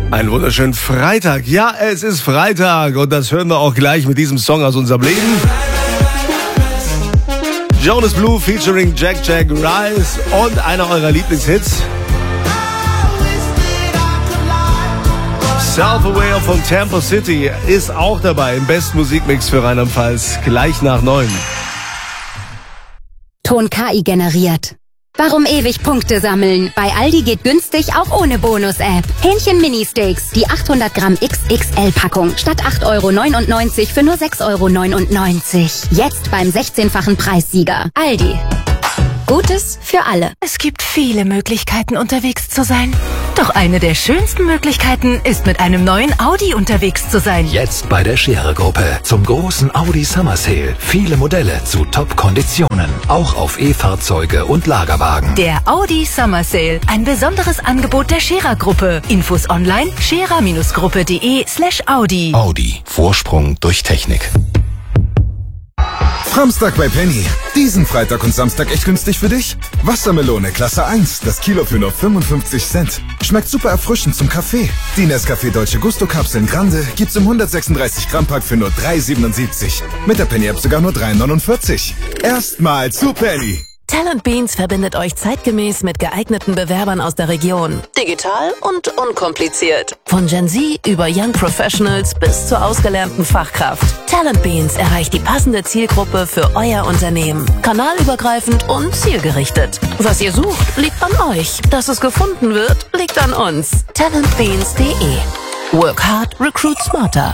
Einen wunderschönen Freitag. Ja, es ist Freitag und das hören wir auch gleich mit diesem Song aus unserem Leben. Jonas Blue featuring Jack Rise und einer eurer Lieblingshits. Self-Aware von Tampa City ist auch dabei im besten Musikmix für Rheinland-Pfalz. Gleich nach 9. Ton KI generiert. Warum ewig Punkte sammeln? Bei Aldi geht günstig auch ohne Bonus-App. Hähnchen Mini-Steaks, die 800 Gramm XXL-Packung. Statt 8,99 € für nur 6,99 €. Jetzt beim 16-fachen Preissieger. Aldi. Gutes für alle. Es gibt viele Möglichkeiten, unterwegs zu sein. Doch eine der schönsten Möglichkeiten ist, mit einem neuen Audi unterwegs zu sein. Jetzt bei der Scherer-Gruppe zum großen Audi Summer Sale. Viele Modelle zu Top-Konditionen. Auch auf E-Fahrzeuge und Lagerwagen. Der Audi Summer Sale. Ein besonderes Angebot der Scherer-Gruppe. Infos online scherer-gruppe.de/Audi. Audi. Vorsprung durch Technik. Samstag bei Penny. Diesen Freitag und Samstag echt günstig für dich? Wassermelone Klasse 1, das Kilo für nur 55 Cent. Schmeckt super erfrischend zum Kaffee. Die Nescafé Dolce Gusto Kapseln Grande gibt's im 136 Gramm Pack für nur 3,77. Mit der Penny App sogar nur 3,49. Erstmal zu Penny. Talent Beans verbindet euch zeitgemäß mit geeigneten Bewerbern aus der Region. Digital und unkompliziert. Von Gen Z über Young Professionals bis zur ausgelernten Fachkraft. Talent Beans erreicht die passende Zielgruppe für euer Unternehmen. Kanalübergreifend und zielgerichtet. Was ihr sucht, liegt an euch. Dass es gefunden wird, liegt an uns. Talentbeans.de. Work hard, recruit smarter.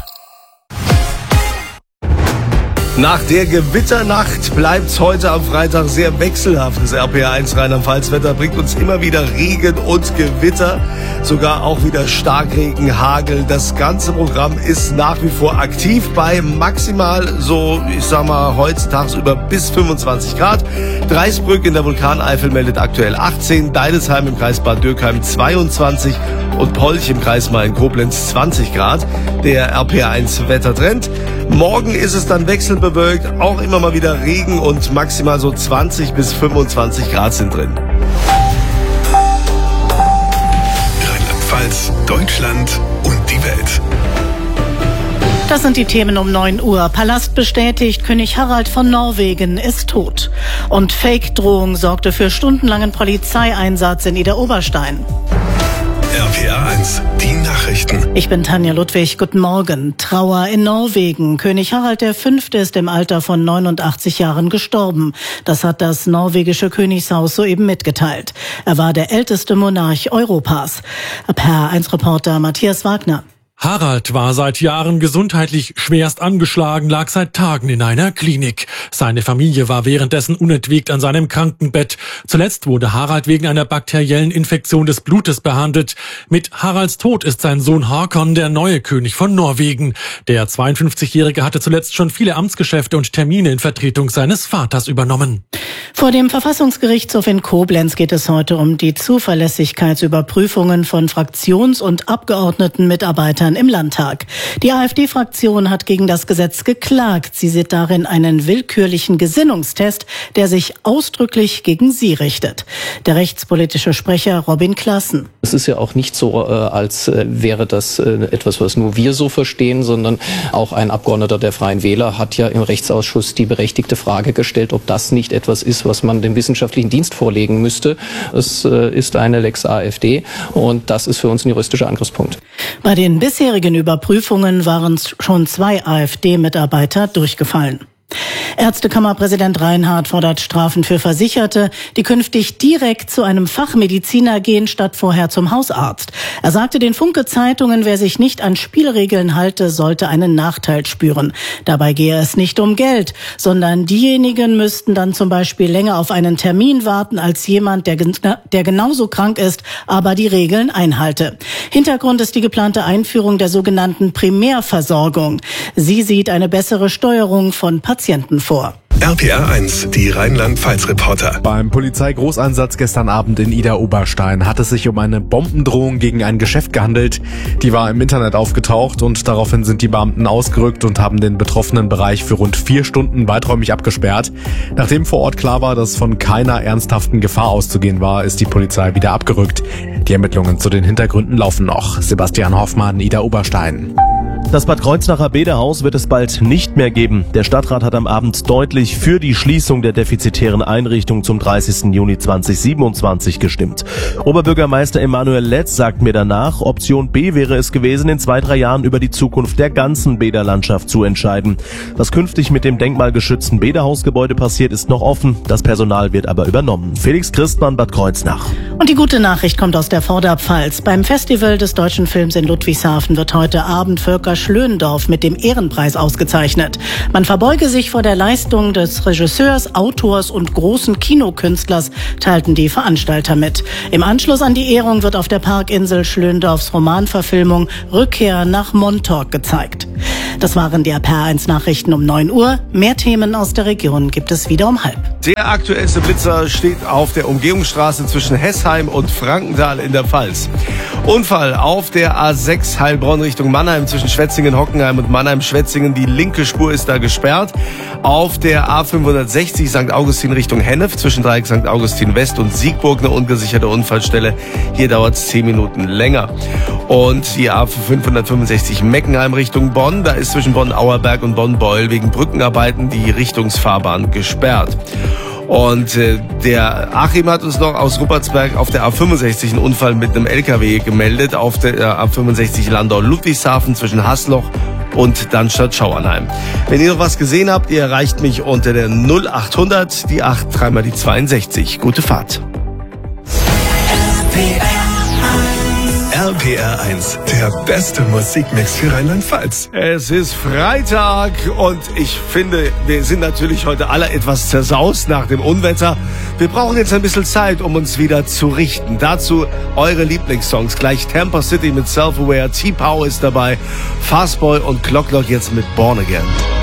Nach der Gewitternacht bleibt's heute am Freitag sehr wechselhaft. Das RPR1 Rheinland-Pfalz-Wetter bringt uns immer wieder Regen und Gewitter, sogar auch wieder Starkregen, Hagel. Das ganze Programm ist nach wie vor aktiv bei maximal so, ich sag mal, heute tagsüber bis 25 Grad. Dreisbrück in der Vulkaneifel meldet aktuell 18, Deidesheim im Kreis Bad Dürkheim 22 und Polch im Kreis Main-Koblenz 20 Grad. Der RPR1 Wettertrend. Morgen ist es dann wechselbewölkt, auch immer mal wieder Regen und maximal so 20 bis 25 Grad sind drin. Rheinland-Pfalz, Deutschland und die Welt. Das sind die Themen um 9 Uhr. Palast bestätigt, König Harald von Norwegen ist tot. Und Fake-Drohung sorgte für stundenlangen Polizeieinsatz in Idar-Oberstein. RPR1, die Nachrichten. Ich bin Tanja Ludwig, guten Morgen. Trauer in Norwegen. König Harald V. ist im Alter von 89 Jahren gestorben. Das hat das norwegische Königshaus soeben mitgeteilt. Er war der älteste Monarch Europas. RPR1-Reporter Matthias Wagner. Harald war seit Jahren gesundheitlich schwerst angeschlagen, lag seit Tagen in einer Klinik. Seine Familie war währenddessen unentwegt an seinem Krankenbett. Zuletzt wurde Harald wegen einer bakteriellen Infektion des Blutes behandelt. Mit Haralds Tod ist sein Sohn Håkon der neue König von Norwegen. Der 52-Jährige hatte zuletzt schon viele Amtsgeschäfte und Termine in Vertretung seines Vaters übernommen. Vor dem Verfassungsgerichtshof in Koblenz geht es heute um die Zuverlässigkeitsüberprüfungen von Fraktions- und Abgeordnetenmitarbeitern im Landtag. Die AfD-Fraktion hat gegen das Gesetz geklagt. Sie sieht darin einen willkürlichen Gesinnungstest, der sich ausdrücklich gegen sie richtet. Der rechtspolitische Sprecher Robin Klassen. Es ist ja auch nicht so, als wäre das etwas, was nur wir so verstehen, sondern auch ein Abgeordneter der Freien Wähler hat ja im Rechtsausschuss die berechtigte Frage gestellt, ob das nicht etwas ist, was man dem wissenschaftlichen Dienst vorlegen müsste. Es ist eine Lex AfD und das ist für uns ein juristischer Angriffspunkt. Bei den bisherigen Überprüfungen waren schon 2 AfD-Mitarbeiter durchgefallen. Ärztekammerpräsident Reinhardt fordert Strafen für Versicherte, die künftig direkt zu einem Fachmediziner gehen, statt vorher zum Hausarzt. Er sagte den Funke-Zeitungen, wer sich nicht an Spielregeln halte, sollte einen Nachteil spüren. Dabei gehe es nicht um Geld, sondern diejenigen müssten dann zum Beispiel länger auf einen Termin warten als jemand, der genauso krank ist, aber die Regeln einhalte. Hintergrund ist die geplante Einführung der sogenannten Primärversorgung. Sie sieht eine bessere Steuerung von Patienten vor. RPR 1, die Rheinland-Pfalz-Reporter. Beim Polizeigroßeinsatz gestern Abend in Idar-Oberstein hat es sich um eine Bombendrohung gegen ein Geschäft gehandelt. Die war im Internet aufgetaucht und daraufhin sind die Beamten ausgerückt und haben den betroffenen Bereich für rund 4 Stunden weiträumig abgesperrt. Nachdem vor Ort klar war, dass von keiner ernsthaften Gefahr auszugehen war, ist die Polizei wieder abgerückt. Die Ermittlungen zu den Hintergründen laufen noch. Sebastian Hoffmann, Idar-Oberstein. Das Bad Kreuznacher Bäderhaus wird es bald nicht mehr geben. Der Stadtrat hat am Abend deutlich für die Schließung der defizitären Einrichtung zum 30. Juni 2027 gestimmt. Oberbürgermeister Emanuel Letz sagt mir danach, Option B wäre es gewesen, in 2-3 Jahren über die Zukunft der ganzen Bäderlandschaft zu entscheiden. Was künftig mit dem denkmalgeschützten Bäderhausgebäude passiert, ist noch offen. Das Personal wird aber übernommen. Felix Christmann, Bad Kreuznach. Und die gute Nachricht kommt aus der Vorderpfalz. Beim Festival des deutschen Films in Ludwigshafen wird heute Abend Volker Schlöndorff mit dem Ehrenpreis ausgezeichnet. Man verbeuge sich vor der Leistung des Regisseurs, Autors und großen Kinokünstlers, teilten die Veranstalter mit. Im Anschluss an die Ehrung wird auf der Parkinsel Schlöndorffs Romanverfilmung Rückkehr nach Montauk gezeigt. Das waren die RPR1 Nachrichten um 9 Uhr. Mehr Themen aus der Region gibt es wieder um 12:30. Der aktuellste Blitzer steht auf der Umgehungsstraße zwischen Hessheim und Frankenthal in der Pfalz. Unfall auf der A6 Heilbronn Richtung Mannheim zwischen Schwetzingen-Hockenheim und Mannheim-Schwetzingen. Die linke Spur ist da gesperrt. Auf der A560 St. Augustin Richtung Hennef zwischen Dreieck St. Augustin West und Siegburg eine ungesicherte Unfallstelle. Hier dauert es 10 Minuten länger. Und die A565 Meckenheim Richtung Bonn. Da ist zwischen Bonn-Auerberg und Bonn-Beul wegen Brückenarbeiten die Richtungsfahrbahn gesperrt. Und der Achim hat uns noch aus Ruppertsberg auf der A65 einen Unfall mit einem LKW gemeldet. Auf der A65 Landau-Ludwigshafen zwischen Hasloch und Darmstadt-Schauernheim. Wenn ihr noch was gesehen habt, ihr erreicht mich unter der 0800, die 8, 3 mal die 62. Gute Fahrt. RPR 1, der beste Musikmix für Rheinland-Pfalz. Es ist Freitag und ich finde, wir sind natürlich heute alle etwas zersaust nach dem Unwetter. Wir brauchen jetzt ein bisschen Zeit, um uns wieder zu richten. Dazu eure Lieblingssongs. Gleich Tampa City mit Self-Aware, T-Power ist dabei, Fastboy und Clock jetzt mit Born Again.